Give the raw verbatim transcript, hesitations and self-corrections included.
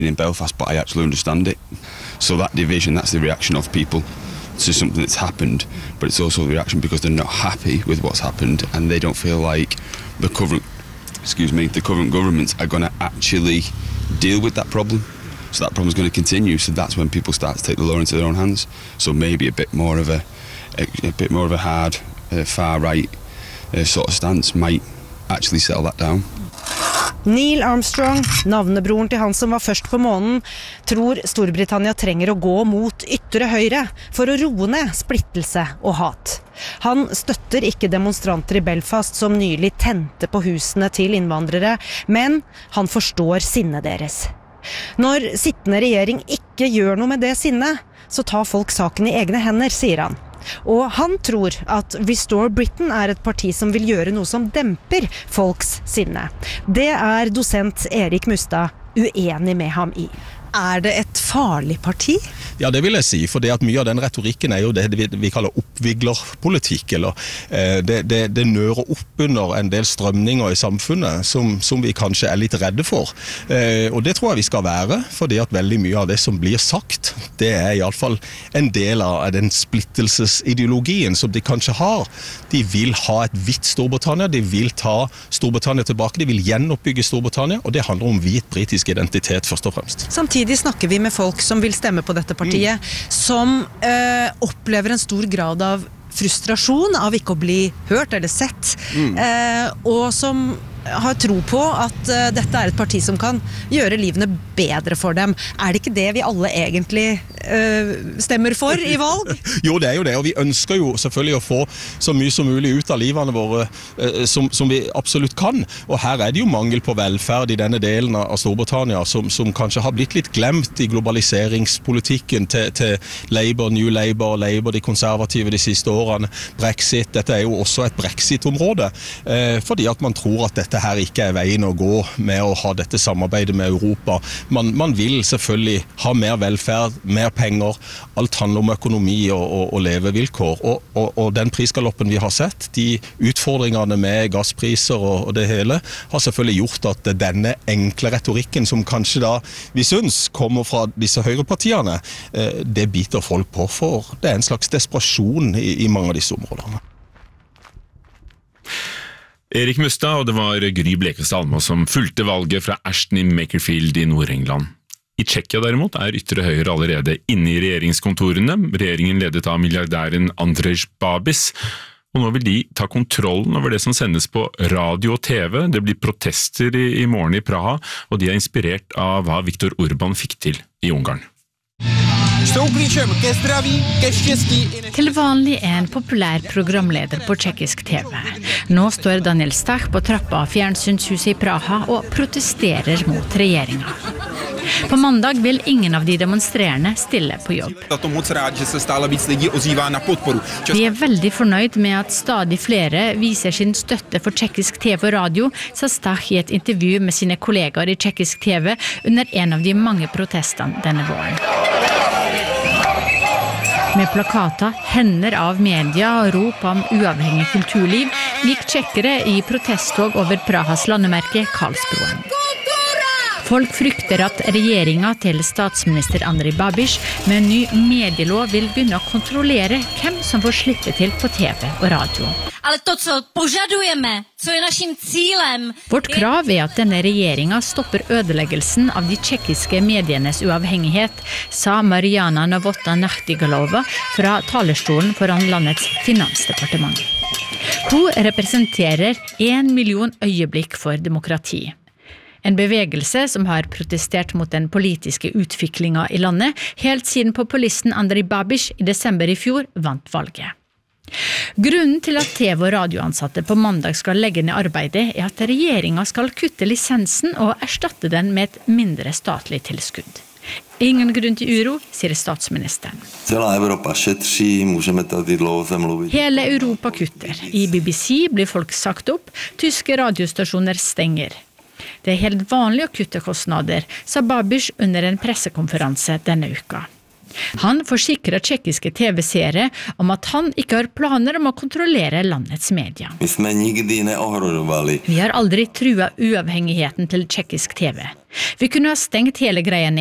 in Belfast, but I actually understand it. So that division, that's the reaction of people to something that's happened, but it's also the reaction because they're not happy with what's happened and they don't feel like the current, excuse me, the current governments are going to actually deal with that problem. So that problem's going to continue. So that's when people start to take the law into their own hands. So maybe a bit more of a, a, a bit more of a hard, uh, far right uh, sort of stance might actually settle that down. Neil Armstrong, navnebroren til han som var først på månen, tror Storbritannia trenger å gå mot ytre høyre for å roe ned splittelse og hat. Han støtter ikke demonstranter i Belfast som nylig tente på husene til innvandrere, men han forstår sinnet deres. Når sittende regjering ikke gjør noe med det sinnet, så tar folk saken i egne hender, sier han. Og han tror at Restore Britain er et parti som vil gjøre noe som demper folks sinne. Det er dosent Erik Mustad uenig med ham i. Er det et farlig parti? Ja, det vil jeg si, for det at mye av den retorikken er jo det vi, vi kaller oppviglerpolitikk, eller eh, det, det, det nører opp under en del strømninger i samfunnet som, som vi kanskje er litt redde for. Eh, og det tror jeg vi skal være, fordi at veldig mye av det som blir sagt, det er i alle fall en del av den splittelsesideologien som de kanskje har. De vil ha et hvitt Storbritannia, de vil ta Storbritannia tilbake, de vil gjenoppbygge Storbritannia, og det handler om hvit britisk identitet først og fremst. Samtidig snakker vi med folk som vil stemme på dette partiet, mm. som eh, opplever en stor grad av frustrasjon av ikke å bli hørt eller sett, mm. eh, og som har tro på at uh, dette er et parti som kan gjøre livene bedre for dem. Er det ikke det vi alle egentlig uh, stemmer for i valg? Jo, det er jo det, og vi ønsker jo selvfølgelig å få så mye som mulig ut av livene våre uh, som, som vi absolutt kan. Og her er det jo mangel på velferd i denne delen av Storbritannia som, som kanskje har blitt litt glemt i globaliseringspolitikken til, til Labour, New Labour, Labour, de konservative de siste årene. Brexit, dette er jo også et Brexit-område, uh, fordi at man tror at dette dette her ikke er veien å gå med å ha dette samarbeidet med Europa. Man, man vil selvfølgelig ha mer velferd, mer penger, alt handler om økonomi og, og, og levevilkår. Og, og, og den prisgaloppen vi har sett, de utfordringene med gasspriser og, og det hele, har selvfølgelig gjort at denne enkle retorikken, som kanskje da vi synes kommer fra disse høyrepartiene, det biter folk på for. Det er en slags desperasjon i, i mange av disse områdene. Erik Mustad, og det var Gry Blekestad Almås som fulgte valget fra Ashton i Makerfield i Nord-England. I Tsjekkia derimot er ytre høyre allerede inne i regjeringskontorene. Regjeringen ledet av milliardæren Andrej Babis, og nå vil de ta kontrollen over det som sendes på radio og T V. Det blir protester i, i morgen i Praha, og de er inspirert av hva Viktor Orbán fikk til i Ungarn. Til vanlig er en populær programleder på tsjekkisk T V. Nå står Daniel Stach på trappa av fjernsynshuset i Praha og protesterer mot regjeringen. På mandag vil ingen av de demonstrerende stille på jobb. Vi er veldig fornøyd med at stadig flere viser sin støtte for tsjekkisk T V og radio, sa Stach i et intervju med sine kollegaer i tsjekkisk T V under en av de mange protestene denne våren. Med plakater, hender av media og rop om uavhengig kulturliv gikk tsjekkere i protesttog over Prahas landemerke Karlsbroen. Folk frykter at regjeringen til statsminister Andrej Babis med en ny medielov vil begynne å kontrollere hvem som får slippe til på T V og radio. Vårt krav er at denne regjeringen stopper ødeleggelsen av de tsjekkiske medienes uavhengighet, sa Mariana Novotna Nachtigalova fra talerstolen foran landets finansdepartement. Hun representerer en million øyeblikk for demokrati. En bevegelse som har protestert mot den politiske utviklingen i landet, helt siden populisten Andrej Babis i desember i fjor vant valget. Grunnen til at T V- og radioansatte på mandag skal legge ned arbeidet er at regjeringen skal kutte lisensen og erstatte den med et mindre statlig tilskudd. Ingen grunn til uro, sier statsministeren. Hele Europa kutter. I B B C blir folk sagt opp, tyske radiostasjoner stenger. Det er helt vanlig å kutte kostnader, sa Babis under en pressekonferanse denne uka. Han forsikrer tjekkiske T V-seere om at han ikke har planer om å kontrollere landets media. Vi har aldri trua uavhengigheten til tjekkisk T V. Vi kunne ha stengt hele greia ned